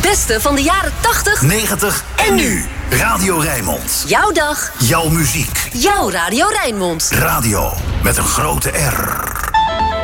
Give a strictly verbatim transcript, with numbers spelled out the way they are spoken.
beste van de jaren tachtig, negentig en nu. Radio Rijnmond. Jouw dag. Jouw muziek. Jouw Radio Rijnmond. Radio met een grote R.